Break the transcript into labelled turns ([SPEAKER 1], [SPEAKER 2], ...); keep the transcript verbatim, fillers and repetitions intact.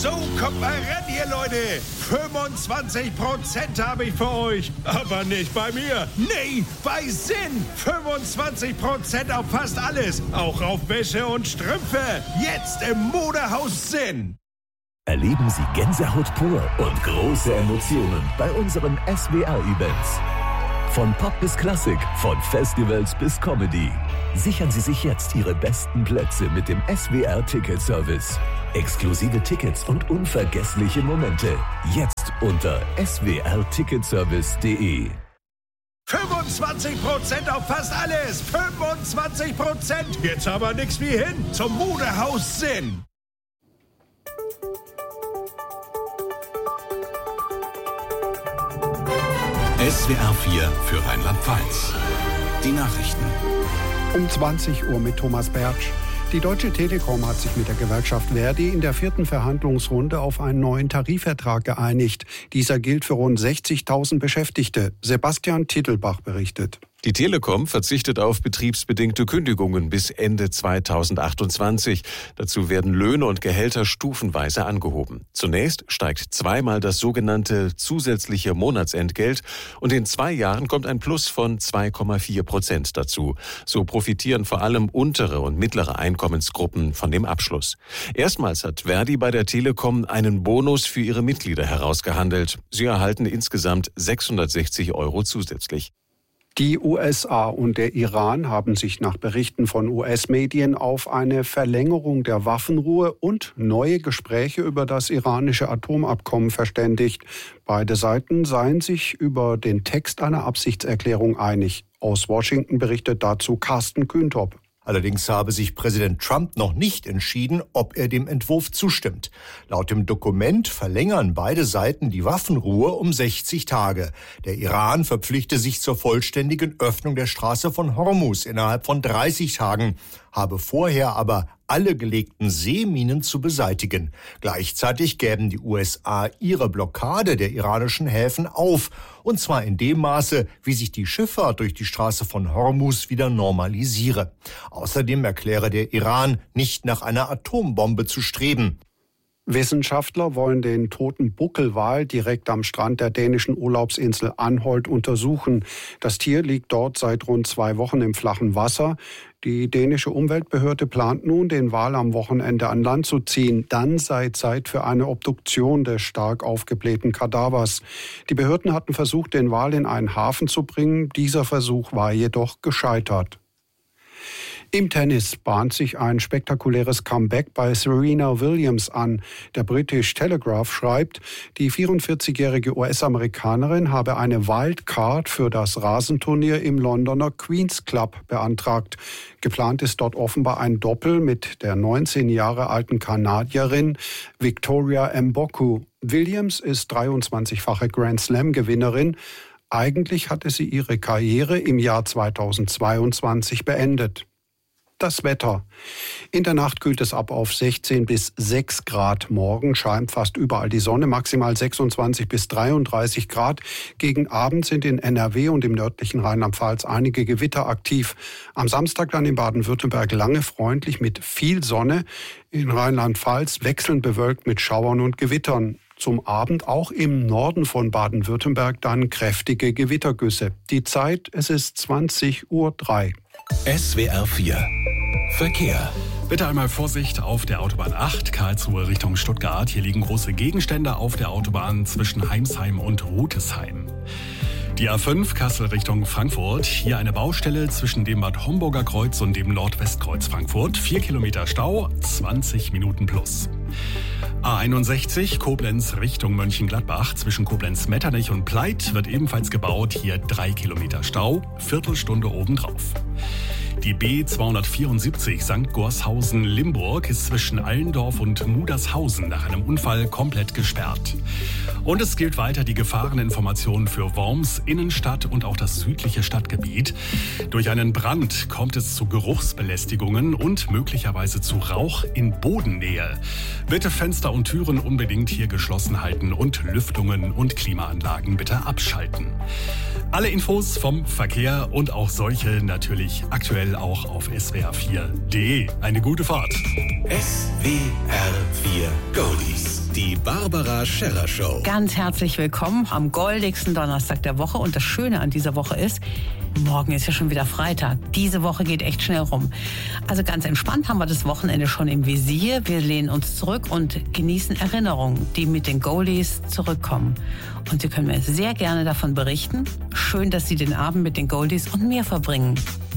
[SPEAKER 1] So, kommt mal ran hier, Leute. fünfundzwanzig Prozent habe ich für euch. Aber nicht bei mir. Nee, bei Sinn. fünfundzwanzig Prozent auf fast alles. Auch auf Wäsche und Strümpfe. Jetzt im Modehaus Sinn.
[SPEAKER 2] Erleben Sie Gänsehaut pur und große Emotionen bei unseren S W R-Events. Von Pop bis Klassik, von Festivals bis Comedy. Sichern Sie sich jetzt Ihre besten Plätze mit dem S W R-Ticket-Service. Exklusive Tickets und unvergessliche Momente. Jetzt unter s w r ticketservice punkt d e.
[SPEAKER 1] fünfundzwanzig Prozent auf fast alles. fünfundzwanzig Prozent. Jetzt aber nix wie hin zum Modehaus Sinn.
[SPEAKER 3] S W R vier für Rheinland-Pfalz. Die Nachrichten.
[SPEAKER 4] Um zwanzig Uhr mit Thomas Bertsch. Die Deutsche Telekom hat sich mit der Gewerkschaft ver.di in der vierten Verhandlungsrunde auf einen neuen Tarifvertrag geeinigt. Dieser gilt für rund sechzigtausend Beschäftigte. Sebastian Tittelbach berichtet.
[SPEAKER 5] Die Telekom verzichtet auf betriebsbedingte Kündigungen bis Ende zweitausendachtundzwanzig. Dazu werden Löhne und Gehälter stufenweise angehoben. Zunächst steigt zweimal das sogenannte zusätzliche Monatsentgelt und in zwei Jahren kommt ein Plus von zwei Komma vier Prozent dazu. So profitieren vor allem untere und mittlere Einkommensgruppen von dem Abschluss. Erstmals hat ver.di bei der Telekom einen Bonus für ihre Mitglieder herausgehandelt. Sie erhalten insgesamt sechshundertsechzig Euro zusätzlich.
[SPEAKER 4] Die U S A und der Iran haben sich nach Berichten von U S-Medien auf eine Verlängerung der Waffenruhe und neue Gespräche über das iranische Atomabkommen verständigt. Beide Seiten seien sich über den Text einer Absichtserklärung einig. Aus Washington berichtet dazu Carsten Kühntop.
[SPEAKER 6] Allerdings habe sich Präsident Trump noch nicht entschieden, ob er dem Entwurf zustimmt. Laut dem Dokument verlängern beide Seiten die Waffenruhe um sechzig Tage. Der Iran verpflichte sich zur vollständigen Öffnung der Straße von Hormuz innerhalb von dreißig Tagen, habe vorher aber alle gelegten Seeminen zu beseitigen. Gleichzeitig gäben die U S A ihre Blockade der iranischen Häfen auf, und zwar in dem Maße, wie sich die Schifffahrt durch die Straße von Hormuz wieder normalisiere. Außerdem erkläre der Iran, nicht nach einer Atombombe zu streben.
[SPEAKER 4] Wissenschaftler wollen den toten Buckelwal direkt am Strand der dänischen Urlaubsinsel Anholt untersuchen. Das Tier liegt dort seit rund zwei Wochen im flachen Wasser. Die dänische Umweltbehörde plant nun, den Wal am Wochenende an Land zu ziehen. Dann sei Zeit für eine Obduktion des stark aufgeblähten Kadavers. Die Behörden hatten versucht, den Wal in einen Hafen zu bringen. Dieser Versuch war jedoch gescheitert. Im Tennis bahnt sich ein spektakuläres Comeback bei Serena Williams an. Der British Telegraph schreibt, die vierundvierzigjährige U S-Amerikanerin habe eine Wildcard für das Rasenturnier im Londoner Queen's Club beantragt. Geplant ist dort offenbar ein Doppel mit der neunzehn Jahre alten Kanadierin Victoria Mboku. Williams ist dreiundzwanzigfache Grand-Slam-Gewinnerin. Eigentlich hatte sie ihre Karriere im Jahr zweitausendzweiundzwanzig beendet. Das Wetter. In der Nacht kühlt es ab auf sechzehn bis sechs Grad. Morgen scheint fast überall die Sonne, maximal sechsundzwanzig bis dreiunddreißig Grad. Gegen Abend sind in N R W und im nördlichen Rheinland-Pfalz einige Gewitter aktiv. Am Samstag dann in Baden-Württemberg lange freundlich mit viel Sonne. In Rheinland-Pfalz wechselnd bewölkt mit Schauern und Gewittern. Zum Abend auch im Norden von Baden-Württemberg dann kräftige Gewittergüsse. Die Zeit, es ist zwanzig Uhr drei.
[SPEAKER 3] S W R vier Verkehr.
[SPEAKER 7] Bitte einmal Vorsicht auf der Autobahn acht, Karlsruhe Richtung Stuttgart. Hier liegen große Gegenstände auf der Autobahn zwischen Heimsheim und Rutesheim. Die A fünf Kassel Richtung Frankfurt. Hier eine Baustelle zwischen dem Bad Homburger Kreuz und dem Nordwestkreuz Frankfurt. Vier Kilometer Stau, zwanzig Minuten plus. A einundsechzig Koblenz Richtung Mönchengladbach. Zwischen Koblenz-Metternich und Pleit wird ebenfalls gebaut. Hier drei Kilometer Stau, Viertelstunde obendrauf. Die B zweihundertvierundsiebzig Sankt Gorshausen-Limburg ist zwischen Allendorf und Mudershausen nach einem Unfall komplett gesperrt. Und es gilt weiter die Gefahreninformation für Worms, Innenstadt und auch das südliche Stadtgebiet. Durch einen Brand kommt es zu Geruchsbelästigungen und möglicherweise zu Rauch in Bodennähe. Bitte Fenster und Türen unbedingt hier geschlossen halten und Lüftungen und Klimaanlagen bitte abschalten. Alle Infos vom Verkehr und auch solche natürlich aktuell auch auf S W R vier punkt de. Eine gute Fahrt.
[SPEAKER 3] S W R vier Goldies. Die Barbara Scherrer Show.
[SPEAKER 8] Ganz herzlich willkommen am goldigsten Donnerstag der Woche. Und das Schöne an dieser Woche ist, morgen ist ja schon wieder Freitag. Diese Woche geht echt schnell rum. Also ganz entspannt haben wir das Wochenende schon im Visier. Wir lehnen uns zurück und genießen Erinnerungen, die mit den Goldies zurückkommen. Und Sie können mir sehr gerne davon berichten. Schön, dass Sie den Abend mit den Goldies und mir verbringen.